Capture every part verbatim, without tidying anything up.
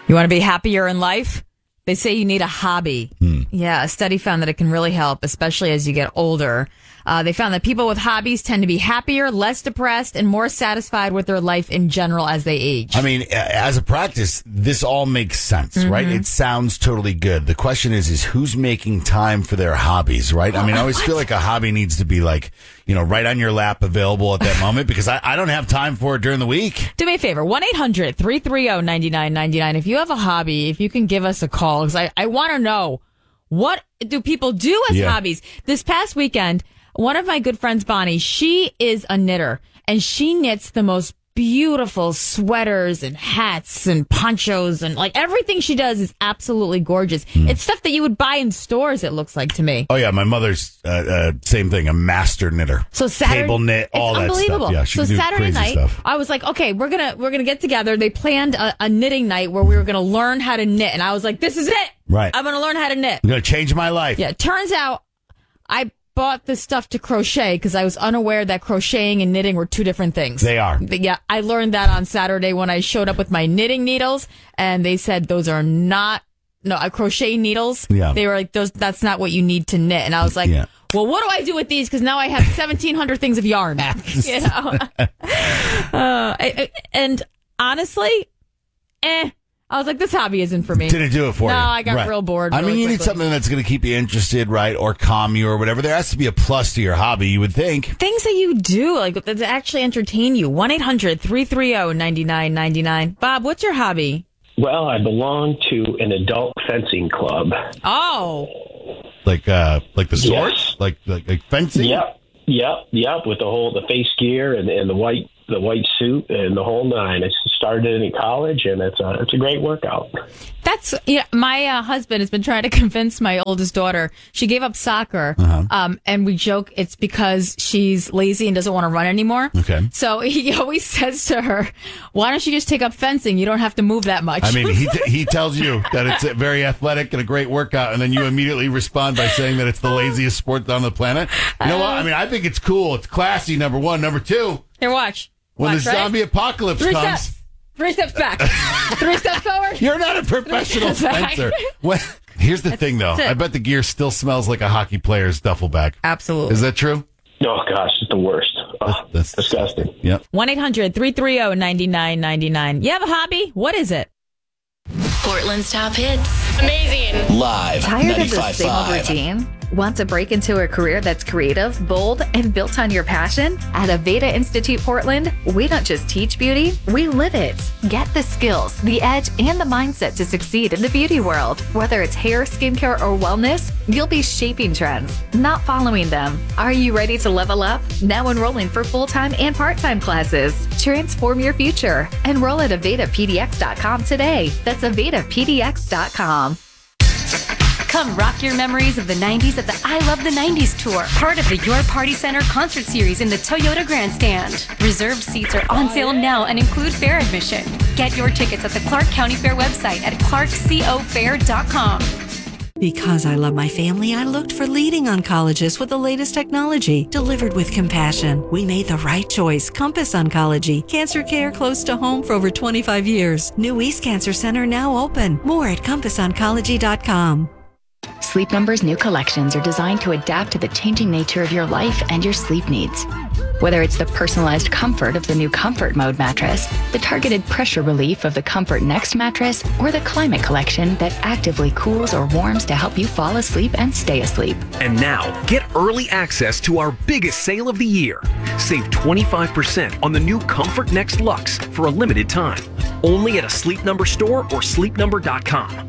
You want to be happier in life? They say you need a hobby. Hmm. Yeah, a study found that it can really help, especially as you get older. Uh, they found that people with hobbies tend to be happier, less depressed, and more satisfied with their life in general as they age. I mean, as a practice, this all makes sense, mm-hmm. right? It sounds totally good. The question is, is who's making time for their hobbies, right? I mean, I always feel like a hobby needs to be like, you know, right on your lap, available at that moment, because I, I don't have time for it during the week. Do me a favor, one eight hundred three three zero nine nine nine nine. If you have a hobby, if you can give us a call, because I, I want to know, what do people do as Yeah. hobbies? This past weekend, one of my good friends, Bonnie, she is a knitter, and she knits the most beautiful sweaters and hats and ponchos, and like everything she does is absolutely gorgeous. Hmm. It's stuff that you would buy in stores, it looks like to me. Oh, yeah, my mother's uh, uh, same thing, a master knitter. So Saturday, Table knit, all it's that unbelievable. stuff. Yeah, she so can do Saturday crazy night, stuff. I was like, okay, we're gonna we're gonna get together. They planned a, a knitting night where we were gonna learn how to knit, and I was like, this is it. Right. I'm gonna learn how to knit. I'm going to change my life. Yeah. Turns out, I bought this stuff to crochet because I was unaware that crocheting and knitting were two different things. They are. But yeah, I learned that on Saturday when I showed up with my knitting needles, and they said those are not no uh, crochet needles. Yeah. They were like, those. That's not what you need to knit. And I was like, Yeah. well, what do I do with these? Because now I have seventeen hundred things of yarn. You know. uh, I, I- and honestly, eh. I was like, this hobby isn't for me. Didn't do it for no, you. No, I got Right. real bored. I really mean, you need quickly. something that's going to keep you interested, right? Or calm you or whatever. There has to be a plus to your hobby, you would think. Things that you do, like that actually entertain you. one eight hundred three three zero nine nine nine nine. Bob, what's your hobby? Well, I belong to an adult fencing club. Oh. Like uh, like the Yes. swords? Like, like like fencing? Yep, yep, yep. With the whole the face gear and, and the white the white suit and the whole nine. I started in college, and it's a it's a great workout. That's, yeah, my uh, husband has been trying to convince my oldest daughter. She gave up soccer, Uh-huh. um, and we joke it's because she's lazy and doesn't want to run anymore. Okay. So he always says to her, why don't you just take up fencing? You don't have to move that much. I mean, he t- he tells you that it's a very athletic and a great workout, and then you immediately respond by saying that it's the laziest sport on the planet. You know what? I mean, I think it's cool. It's classy, number one. Number two, Here, watch. when watch, the right? zombie apocalypse Three comes, steps. Three steps back. Three steps forward. you're not a professional Back. fencer. When, here's the thing, though. it. I bet the gear still smells like a hockey player's duffel bag. Absolutely. Is that true? Oh gosh, it's the worst. Oh, That's disgusting. Yep. one eight hundred three three zero nine nine nine nine. You have a hobby? What is it? Portland's top hits. Amazing. Live. Tired of the ninety-five same old point five. routine? Want to break into a career that's creative, bold, and built on your passion? At Aveda Institute Portland, we don't just teach beauty, we live it. Get the skills, the edge, and the mindset to succeed in the beauty world. Whether it's hair, skincare, or wellness, you'll be shaping trends, not following them. Are you ready to level up? Now enrolling for full-time and part-time classes. Transform your future. Enroll at Aveda P D X dot com today. That's Aveda P D X dot com. Come rock your memories of the nineties at the I Love the nineties tour, part of the Your Party Center concert series in the Toyota Grandstand. Reserved seats are on sale now and include fair admission. Get your tickets at the Clark County Fair website at clark co fair dot com. Because I love my family, I looked for leading oncologists with the latest technology, delivered with compassion. We made the right choice. Compass Oncology. Cancer care close to home for over twenty-five years. New East Cancer Center now open. More at compass oncology dot com. Sleep Number's new collections are designed to adapt to the changing nature of your life and your sleep needs. Whether it's the personalized comfort of the new Comfort Mode mattress, the targeted pressure relief of the Comfort Next mattress, or the Climate Collection that actively cools or warms to help you fall asleep and stay asleep. And now, get early access to our biggest sale of the year. Save twenty-five percent on the new Comfort Next Luxe for a limited time. Only at a Sleep Number store or sleep number dot com.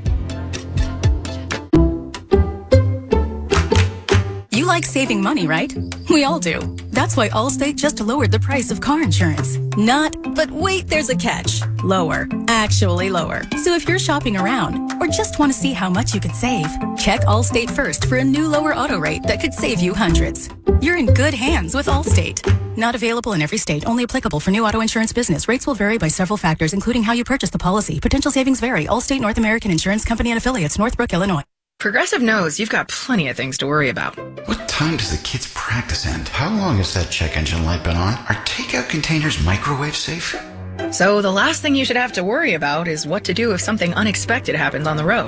You like saving money, right? We all do. That's why Allstate just lowered the price of car insurance. Not, but wait, there's a catch. Lower. Actually lower. So if you're shopping around or just want to see how much you could save, check Allstate first for a new lower auto rate that could save you hundreds. You're in good hands with Allstate. Not available in every state. Only applicable for new auto insurance business. Rates will vary by several factors, including how you purchase the policy. Potential savings vary. Allstate North American Insurance Company and Affiliates, Northbrook, Illinois. Progressive knows you've got plenty of things to worry about. What time does the kids' practice end? How long has that check engine light been on? Are takeout containers microwave safe? So the last thing you should have to worry about is what to do if something unexpected happens on the road.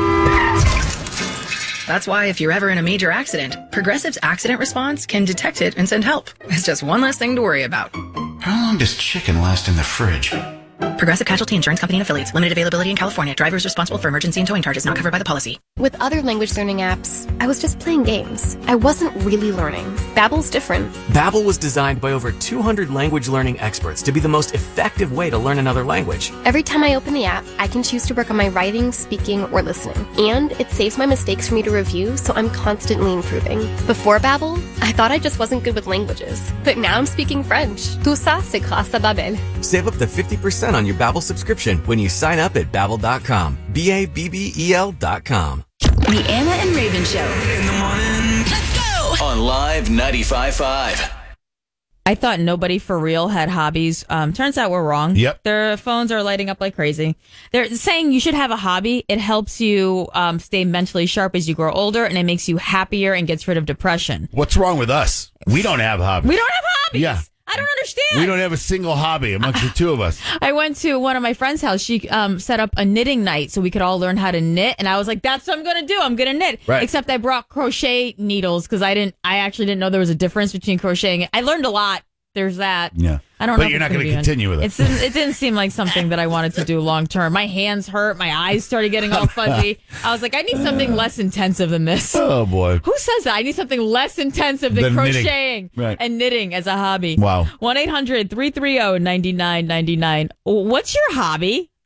That's why if you're ever in a major accident, Progressive's accident response can detect it and send help. It's just one less thing to worry about. How long does chicken last in the fridge? Progressive Casualty Insurance Company and Affiliates. Limited availability in California. Drivers responsible for emergency and towing charges not covered by the policy. With other language learning apps, I was just playing games. I wasn't really learning. Babbel's different. Babbel was designed by over two hundred language learning experts to be the most effective way to learn another language. Every time I open the app, I can choose to work on my writing, speaking, or listening. And it saves my mistakes for me to review, so I'm constantly improving. Before Babbel, I thought I just wasn't good with languages. But now I'm speaking French. Tout ça, c'est grâce à Babbel. Save up to fifty percent on your Babbel subscription when you sign up at babbel dot com. B A B B E L dot com. The Anna and Raven Show. In the morning. Let's go! On Live ninety-five point five. I thought nobody for real had hobbies. Um, turns out we're wrong. Yep. Their phones are lighting up like crazy. They're saying you should have a hobby. It helps you um, stay mentally sharp as you grow older, and it makes you happier and gets rid of depression. What's wrong with us? We don't have hobbies. We don't have hobbies. Yeah. I don't understand. We don't have a single hobby amongst the two of us. I went to one of my friend's house. She um, set up a knitting night so we could all learn how to knit. And I was like, that's what I'm going to do. I'm going to knit. Right. Except I brought crochet needles because I didn't, I actually didn't know there was a difference between crocheting. I learned a lot. There's that. Yeah. I don't but know. But you're not going to continue with it. It's, it didn't seem like something that I wanted to do long term. My hands hurt. My eyes started getting all fuzzy. I was like, I need something less intensive than this. Oh, boy. Who says that? I need something less intensive than, Than crocheting knitting. Right. and knitting as a hobby. Wow. one eight hundred three three zero nine nine nine nine. What's your hobby?